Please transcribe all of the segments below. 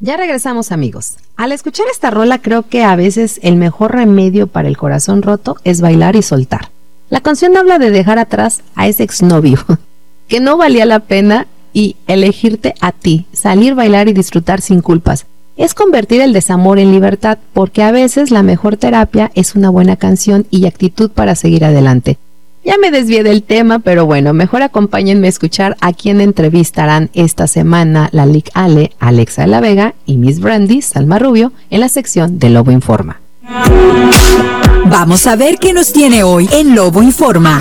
Ya regresamos, amigos. Al escuchar esta rola creo que a veces el mejor remedio para el corazón roto es bailar y soltar. La canción habla de dejar atrás a ese exnovio que no valía la pena y elegirte a ti, salir, bailar y disfrutar sin culpas. Es convertir el desamor en libertad, porque a veces la mejor terapia es una buena canción y actitud para seguir adelante. Ya me desvié del tema, pero bueno, mejor acompáñenme a escuchar a quien entrevistarán esta semana la Lic Ale, Alexa de la Vega y Miss Brandy, Salma Rubio, en la sección de Lobo Informa. Vamos a ver qué nos tiene hoy en Lobo Informa.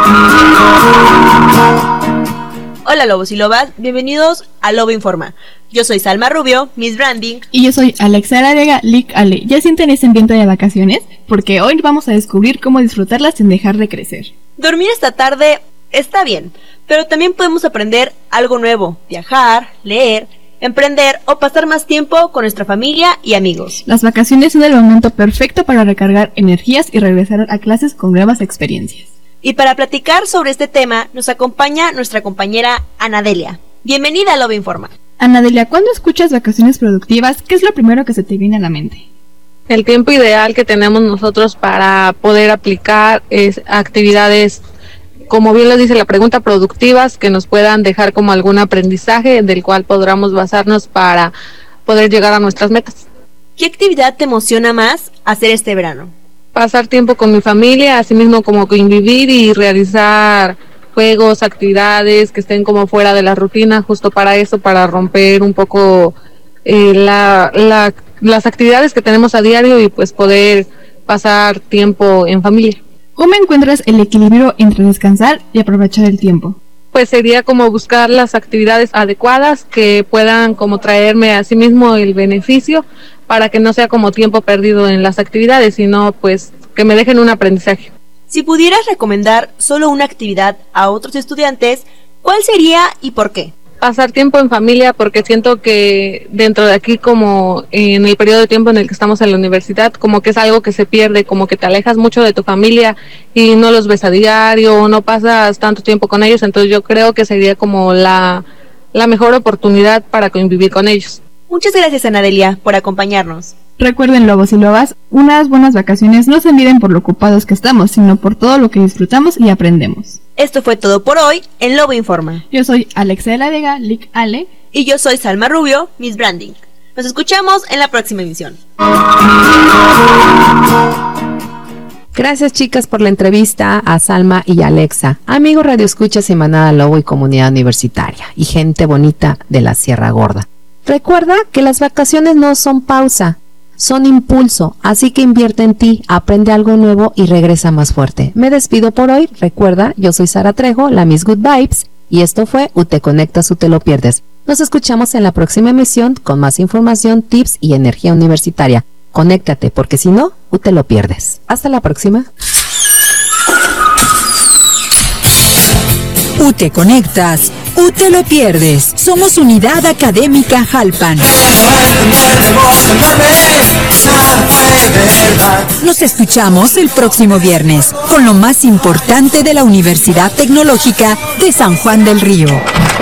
Hola lobos y lobas, bienvenidos a Lobo Informa. Yo soy Salma Rubio, Miss Brandy. Y yo soy Alexa de la Vega, Lic Ale. ¿Ya sienten ese ambiente de vacaciones? Porque hoy vamos a descubrir cómo disfrutarlas sin dejar de crecer. Dormir esta tarde está bien, pero también podemos aprender algo nuevo, viajar, leer, emprender o pasar más tiempo con nuestra familia y amigos. Las vacaciones son el momento perfecto para recargar energías y regresar a clases con nuevas experiencias. Y para platicar sobre este tema nos acompaña nuestra compañera Anadelia. Bienvenida a Lobo Informa. Anadelia, cuando escuchas vacaciones productivas, ¿qué es lo primero que se te viene a la mente? El tiempo ideal que tenemos nosotros para poder aplicar es actividades, como bien lo dice la pregunta, productivas, que nos puedan dejar como algún aprendizaje del cual podamos basarnos para poder llegar a nuestras metas. ¿Qué actividad te emociona más hacer este verano? Pasar tiempo con mi familia, así mismo como convivir y realizar juegos, actividades que estén como fuera de la rutina, justo para eso, para romper un poco las actividades que tenemos a diario y pues poder pasar tiempo en familia. ¿Cómo encuentras el equilibrio entre descansar y aprovechar el tiempo? Pues sería como buscar las actividades adecuadas que puedan como traerme a sí mismo el beneficio para que no sea como tiempo perdido en las actividades, sino pues que me dejen un aprendizaje. Si pudieras recomendar solo una actividad a otros estudiantes, ¿cuál sería y por qué? Pasar tiempo en familia, porque siento que dentro de aquí, como en el periodo de tiempo en el que estamos en la universidad, como que es algo que se pierde, como que te alejas mucho de tu familia y no los ves a diario, no pasas tanto tiempo con ellos, entonces yo creo que sería como la mejor oportunidad para convivir con ellos. Muchas gracias, Anadelia, por acompañarnos. Recuerden, lobos y lobas, unas buenas vacaciones no se miden por lo ocupados que estamos, sino por todo lo que disfrutamos y aprendemos. Esto fue todo por hoy en Lobo Informa. Yo soy Alexa de la Vega, Lic Ale. Y yo soy Salma Rubio, Miss Branding. Nos escuchamos en la próxima emisión. Gracias, chicas, por la entrevista a Salma y Alexa, amigos Radio Escuchas y Manada Lobo y comunidad universitaria y gente bonita de la Sierra Gorda. Recuerda que las vacaciones no son pausa, son impulso, así que invierte en ti, aprende algo nuevo y regresa más fuerte. Me despido por hoy, recuerda, yo soy Sara Trejo, la Miss Good Vibes, y esto fue UTE Conectas, UTE Lo Pierdes. Nos escuchamos en la próxima emisión con más información, tips y energía universitaria. Conéctate, porque si no, UTE Lo Pierdes. Hasta la próxima. UTE Conectas, UTE Lo Pierdes. Somos Unidad Académica Jalpan. Nos escuchamos el próximo viernes con lo más importante de la Universidad Tecnológica de San Juan del Río.